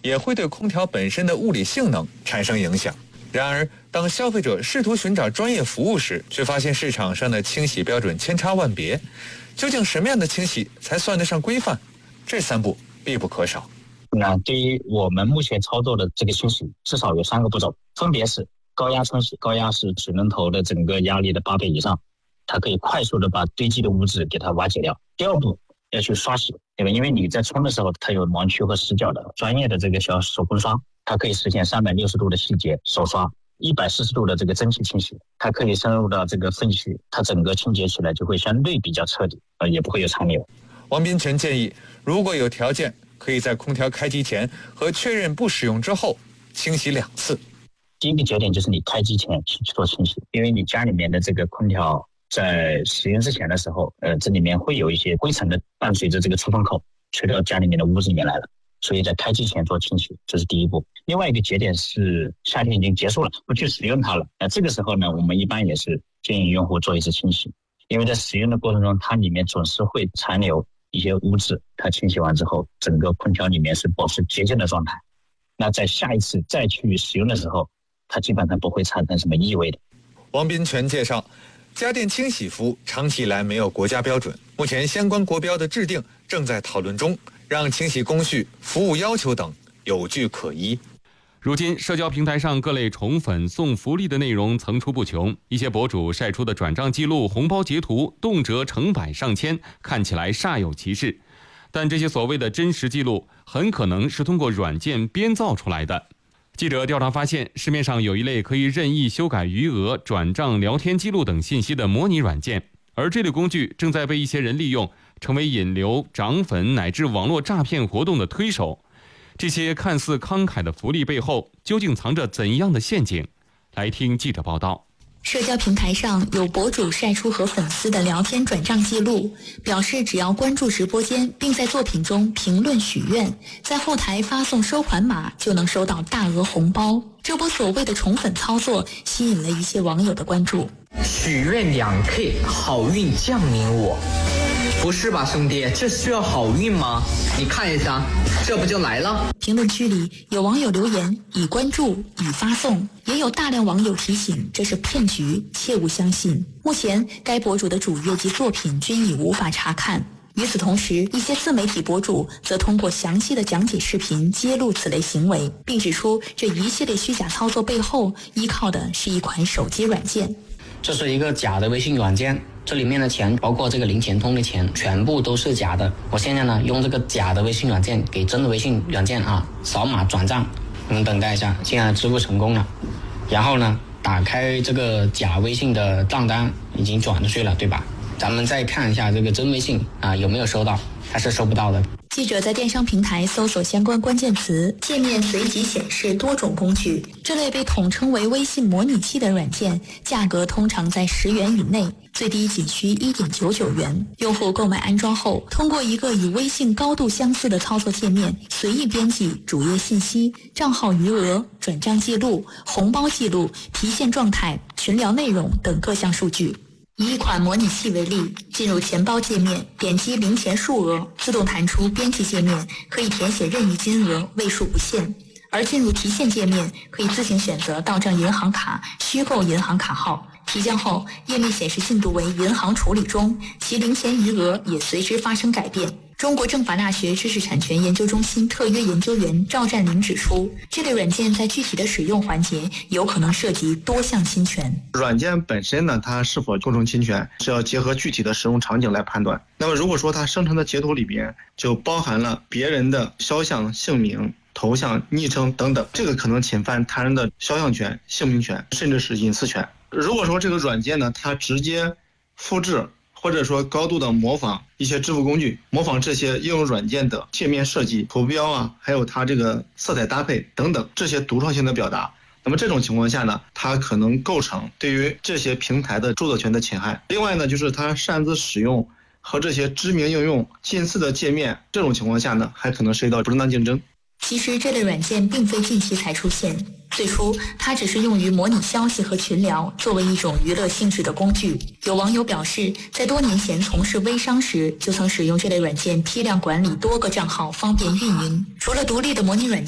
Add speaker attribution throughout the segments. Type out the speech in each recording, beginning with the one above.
Speaker 1: 也会对空调本身的物理性能产生影响。然而，当消费者试图寻找专业服务时，却发现市场上的清洗标准千差万别。究竟什么样的清洗才算得上规范？这3步必不可少。
Speaker 2: 那对于我们目前操作的这个清洗，至少有3个步骤，分别是高压冲洗，高压是水龙头的整个压力的8倍以上，它可以快速的把堆积的污渍给它瓦解掉。第2步要去刷洗，对吧？因为你在冲的时候，它有盲区和死角的，专业的这个小手工刷，它可以实现360度的细节手刷，140度的这个蒸汽清洗，它可以深入到这个粪区，它整个清洁起来就会相对比较彻底，也不会有残留。
Speaker 1: 王斌全建议，如果有条件，可以在空调开机前和确认不使用之后清洗2次。
Speaker 2: 第一个节点就是你开机前去做清洗，因为你家里面的这个空调在使用之前的时候，这里面会有一些灰尘的伴随着这个出风口吹到家里面的屋子里面来了，所以在开机前做清洗，这是第一步。另外一个节点是夏天已经结束了，不去使用它了，这个时候呢，我们一般也是建议用户做一次清洗，因为在使用的过程中，它里面总是会残留一些污渍，它清洗完之后，整个空调里面是保持洁净的状态。那在下一次再去使用的时候，它基本上不会产生什么异味的。
Speaker 1: 王斌全介绍，家电清洗服务长期以来没有国家标准，目前相关国标的制定正在讨论中，让清洗工序、服务要求等有据可依。
Speaker 3: 如今社交平台上各类宠粉送福利的内容层出不穷，一些博主晒出的转账记录、红包截图动辄成百上千，看起来煞有其事。但这些所谓的真实记录很可能是通过软件编造出来的。记者调查发现，市面上有一类可以任意修改余额、转账、聊天记录等信息的模拟软件，而这类工具正在被一些人利用，成为引流、涨粉乃至网络诈骗活动的推手。这些看似慷慨的福利背后，究竟藏着怎样的陷阱？来听记者报道。
Speaker 4: 社交平台上有博主晒出和粉丝的聊天转账记录，表示只要关注直播间，并在作品中评论许愿，在后台发送收款码，就能收到大额红包。这波所谓的宠粉操作吸引了一些网友的关注。
Speaker 5: 许愿2K， 好运降临我。不是吧兄弟，这需要好运吗？你看一下，这不就来了？
Speaker 4: 评论区里有网友留言已关注已发送，也有大量网友提醒这是骗局，切勿相信。目前该博主的主页及作品均已无法查看。与此同时，一些自媒体博主则通过详细的讲解视频揭露此类行为，并指出这一系列虚假操作背后依靠的是一款手机软件。
Speaker 6: 这是一个假的微信软件，这里面的钱包括这个零钱通的钱全部都是假的。我现在呢用这个假的微信软件给真的微信软件扫码转账，你们等待一下，现在支付成功了。然后呢打开这个假微信的账单，已经转出去了，对吧？咱们再看一下这个真微信有没有收到，还是收不到的。
Speaker 4: 记者在电商平台搜索相关关键词，界面随即显示多种工具。这类被统称为微信模拟器的软件，价格通常在10元以内，最低仅需1.99元。用户购买安装后，通过一个与微信高度相似的操作界面，随意编辑主页信息、账号余额、转账记录、红包记录、提现状态、群聊内容等各项数据。以一款模拟器为例，进入钱包界面，点击零钱数额，自动弹出编辑界面，可以填写任意金额，位数不限。而进入提现界面，可以自行选择到账银行卡、虚构银行卡号。提交后，页面显示进度为银行处理中，其零钱余额也随之发生改变。中国政法大学知识产权研究中心特约研究员赵占林指出，这类软件在具体的使用环节有可能涉及多项侵权。
Speaker 7: 软件本身呢，它是否构成侵权，是要结合具体的使用场景来判断。那么如果说它生成的截图里边就包含了别人的肖像、姓名、头像、昵称等等，这个可能侵犯他人的肖像权、姓名权，甚至是隐私权。如果说这个软件呢，它直接复制或者说高度的模仿一些支付工具，模仿这些应用软件的界面设计、图标还有它这个色彩搭配等等这些独创性的表达，那么这种情况下呢，它可能构成对于这些平台的著作权的侵害。另外呢，就是它擅自使用和这些知名应用近似的界面，这种情况下呢，还可能涉及到不正当竞争。
Speaker 4: 其实这类软件并非近期才出现，最初它只是用于模拟消息和群聊，作为一种娱乐性质的工具。有网友表示，在多年前从事微商时，就曾使用这类软件批量管理多个账号，方便运营。除了独立的模拟软件，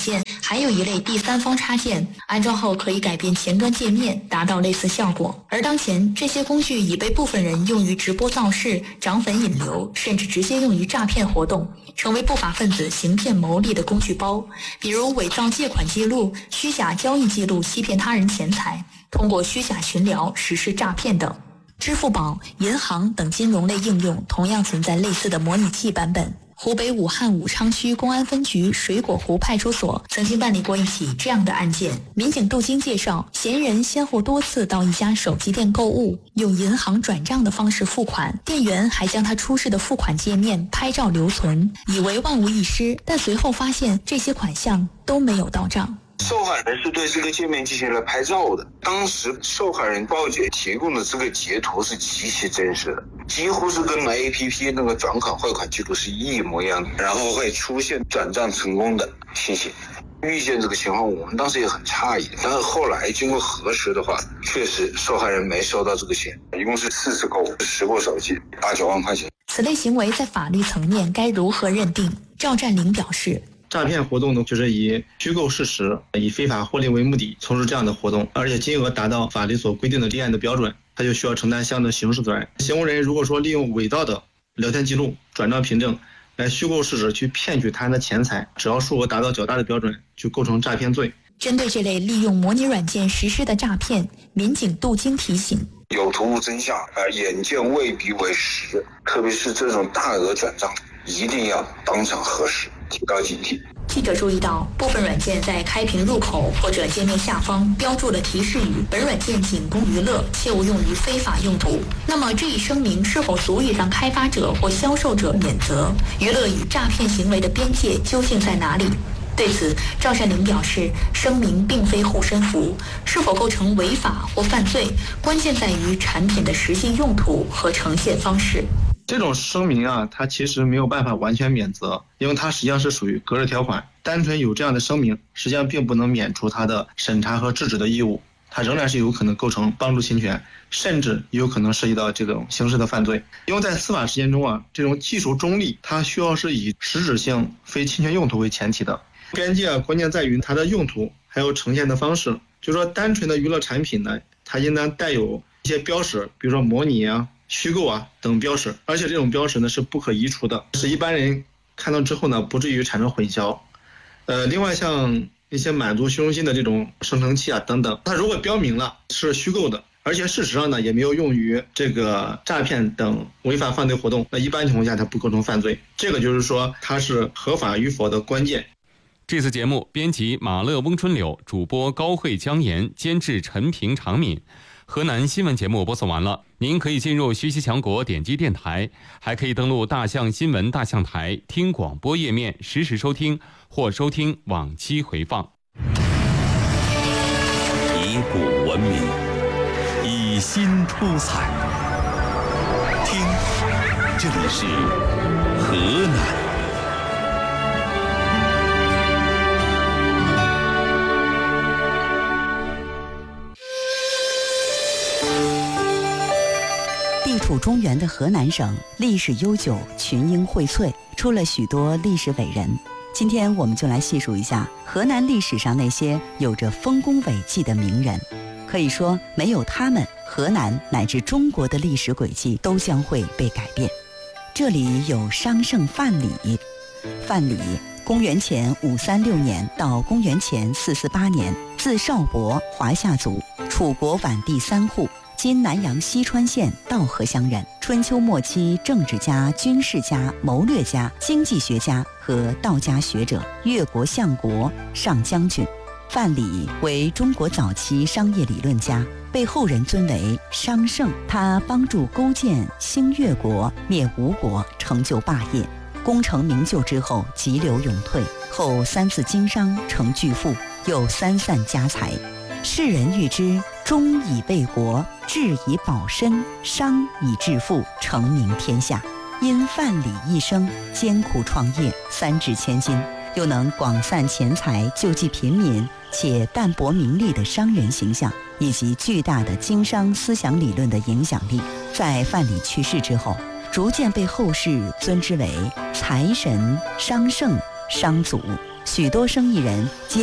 Speaker 4: 还有一类第三方插件，安装后可以改变前端界面，达到类似效果。而当前这些工具已被部分人用于直播造势、涨粉引流，甚至直接用于诈骗活动，成为不法分子行骗牟利的工具包。比如伪造借款记录、虚假交易记录欺骗他人钱财，通过虚假群聊实施诈骗等。支付宝、银行等金融类应用同样存在类似的模拟器版本。湖北武汉武昌区公安分局水果湖派出所曾经办理过一起这样的案件。民警杜经介绍，嫌疑人先后多次到一家手机店购物，用银行转账的方式付款，店员还将他出示的付款界面拍照留存，以为万无一失，但随后发现这些款项都没有到账。
Speaker 8: 受害人是对这个界面进行了拍照的，当时受害人报警提供的这个截图是极其真实的，几乎是跟 APP 那个转款汇款记录是一模一样的，然后会出现转账成功的信息。遇见这个情况，我们当时也很诧异，但是后来经过核实的话，确实受害人没收到这个钱，一共是4次购物，10部手机，8、9万块钱。
Speaker 4: 此类行为在法律层面该如何认定？赵占林表示，
Speaker 7: 诈骗活动呢，就是以虚构事实、以非法获利为目的从事这样的活动，而且金额达到法律所规定的立案的标准，他就需要承担相应的刑事责任。行为人如果说利用伪造的聊天记录、转账凭证来虚构事实去骗取他人的钱财，只要数额达到较大的标准，就构成诈骗罪。
Speaker 4: 针对这类利用模拟软件实施的诈骗，民警杜经提醒：
Speaker 8: 有图无真相，眼见未必为实，特别是这种大额转账，一定要当场核实，提高警惕。
Speaker 4: 记者注意到，部分软件在开屏入口或者界面下方标注了提示语：本软件仅供娱乐，切勿用于非法用途。那么这一声明是否足以让开发者或销售者免责？娱乐与诈骗行为的边界究竟在哪里？对此，赵善林表示，声明并非护身符，是否构成违法或犯罪，关键在于产品的实际用途和呈现方式。
Speaker 7: 这种声明啊，它其实没有办法完全免责，因为它实际上是属于隔日条款。单纯有这样的声明，实际上并不能免除它的审查和制止的义务，它仍然是有可能构成帮助侵权，甚至有可能涉及到这种刑事的犯罪。因为在司法实践中啊，这种技术中立，它需要是以实质性非侵权用途为前提的。边界啊，关键在于它的用途，还有呈现的方式。就说单纯的娱乐产品呢，它应当带有一些标识，比如说模拟啊、虚构啊等标识，而且这种标识呢是不可移除的，使一般人看到之后呢不至于产生混淆。另外像一些满足虚荣心的这种生成器啊等等，它如果标明了是虚构的，而且事实上呢也没有用于这个诈骗等违法犯罪活动，那一般情况下它不构成犯罪。这个就是说它是合法与否的关键。
Speaker 3: 这次节目编辑马乐、翁春柳，主播高慧、姜岩，监制陈平、常敏。河南新闻节目播送完了，您可以进入学习强国点击电台，还可以登录大象新闻大象台听广播页面实时收听或收听往期回放。
Speaker 9: 以古文明，以新出彩。听，这里是河南。
Speaker 10: 地处中原的河南省历史悠久，群英荟萃，出了许多历史伟人。今天我们就来细数一下河南历史上那些有着丰功伟绩的名人。可以说，没有他们，河南乃至中国的历史轨迹都将会被改变。这里有商圣范蠡。范蠡，公元前536年到公元前448年，字少伯，华夏族，楚国宛地3户。今南阳西川县道河乡人，春秋末期政治家、军事家、谋略家、经济学家和道家学者，越国相国、上将军。范蠡为中国早期商业理论家，被后人尊为商圣。他帮助勾践兴越国、灭吴国，成就霸业。功成名就之后，急流勇退，后3次经商成巨富，又3散家财。世人誉之忠以卫国，智以保身，商以致富，成名天下。因范蠡一生艰苦创业，3掷千金，又能广散钱财，救济贫民，且淡泊名利的商人形象，以及巨大的经商思想理论的影响力，在范蠡去世之后，逐渐被后世尊之为财神、商圣、商祖。许多生意人皆